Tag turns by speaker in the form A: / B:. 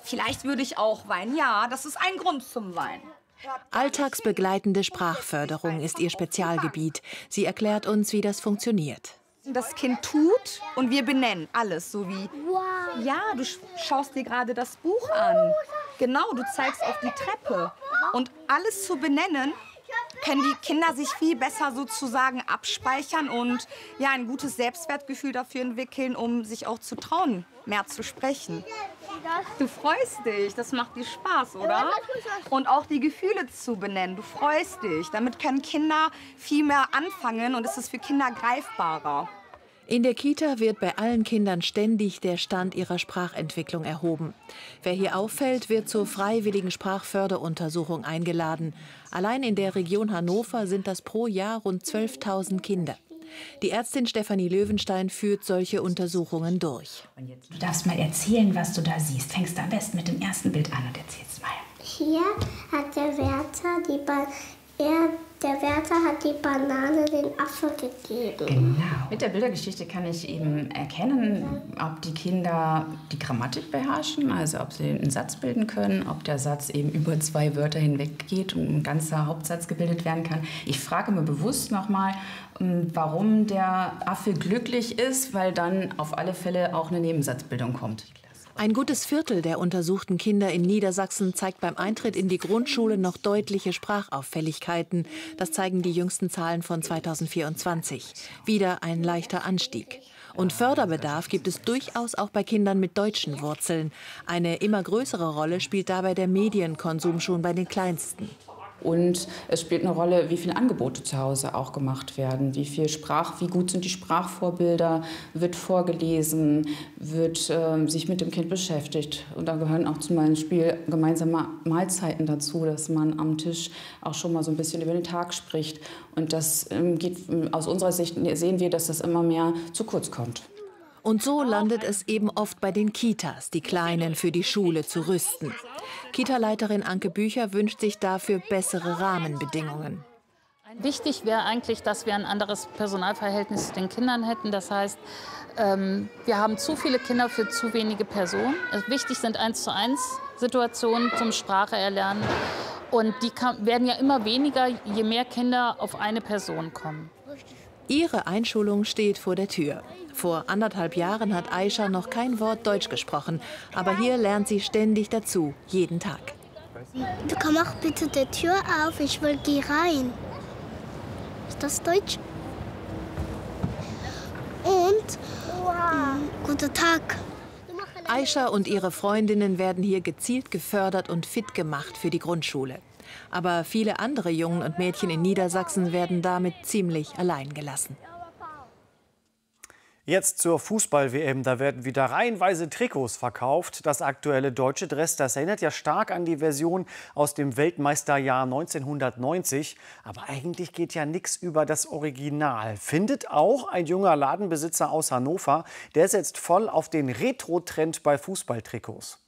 A: Vielleicht würde ich auch weinen. Ja, das ist ein Grund zum Weinen.
B: Alltagsbegleitende Sprachförderung ist ihr Spezialgebiet. Sie erklärt uns, wie das funktioniert.
A: Das Kind tut und wir benennen alles, so wie, ja, du schaust dir gerade das Buch an. Genau, du zeigst auf die Treppe. Und alles zu benennen, können die Kinder sich viel besser sozusagen abspeichern und ja, ein gutes Selbstwertgefühl dafür entwickeln, um sich auch zu trauen, mehr zu sprechen. Du freust dich, das macht dir Spaß, oder? Und auch die Gefühle zu benennen, du freust dich. Damit können Kinder viel mehr anfangen und es ist für Kinder greifbarer.
B: In der Kita wird bei allen Kindern ständig der Stand ihrer Sprachentwicklung erhoben. Wer hier auffällt, wird zur freiwilligen Sprachförderuntersuchung eingeladen. Allein in der Region Hannover sind das pro Jahr rund 12.000 Kinder. Die Ärztin Stefanie Löwenstein führt solche Untersuchungen durch.
C: Du darfst mal erzählen, was du da siehst. Fängst du am besten mit dem ersten Bild an und erzählst mal.
D: Hier hat der Wärter hat die Banane den Affe gegeben.
C: Genau. Mit der Bildergeschichte kann ich eben erkennen, ob die Kinder die Grammatik beherrschen, also ob sie einen Satz bilden können, ob der Satz eben über 2 Wörter hinweg geht und ein ganzer Hauptsatz gebildet werden kann. Ich frage mir bewusst nochmal, warum der Affe glücklich ist, weil dann auf alle Fälle auch eine Nebensatzbildung kommt.
B: Ein gutes Viertel der untersuchten Kinder in Niedersachsen zeigt beim Eintritt in die Grundschule noch deutliche Sprachauffälligkeiten. Das zeigen die jüngsten Zahlen von 2024. Wieder ein leichter Anstieg. Und Förderbedarf gibt es durchaus auch bei Kindern mit deutschen Wurzeln. Eine immer größere Rolle spielt dabei der Medienkonsum schon bei den Kleinsten.
C: Und es spielt eine Rolle, wie viele Angebote zu Hause auch gemacht werden. Wie gut sind die Sprachvorbilder, wird vorgelesen, wird sich mit dem Kind beschäftigt. Und da gehören auch zum Beispiel gemeinsame Mahlzeiten dazu, dass man am Tisch auch schon mal so ein bisschen über den Tag spricht. Und das geht aus unserer Sicht, sehen wir, dass das immer mehr zu kurz kommt.
B: Und so landet es eben oft bei den Kitas, die Kleinen für die Schule zu rüsten. Kita-Leiterin Anke Bücher wünscht sich dafür bessere Rahmenbedingungen.
E: Wichtig wäre eigentlich, dass wir ein anderes Personalverhältnis zu den Kindern hätten. Das heißt, wir haben zu viele Kinder für zu wenige Personen. Wichtig sind 1:1 Situationen zum Spracheerlernen. Und die werden ja immer weniger, je mehr Kinder auf eine Person kommen.
B: Ihre Einschulung steht vor der Tür. Vor 1,5 Jahren hat Aisha noch kein Wort Deutsch gesprochen. Aber hier lernt sie ständig dazu, jeden Tag.
D: Du mach bitte die Tür auf, ich will gehen rein. Ist das Deutsch? Und guten Tag.
B: Aisha und ihre Freundinnen werden hier gezielt gefördert und fit gemacht für die Grundschule. Aber viele andere Jungen und Mädchen in Niedersachsen werden damit ziemlich allein gelassen.
F: Jetzt zur Fußball-WM. Da werden wieder reihenweise Trikots verkauft. Das aktuelle deutsche Dress, das erinnert ja stark an die Version aus dem Weltmeisterjahr 1990. Aber eigentlich geht ja nichts über das Original. Findet auch ein junger Ladenbesitzer aus Hannover. Der setzt voll auf den Retro-Trend bei Fußballtrikots.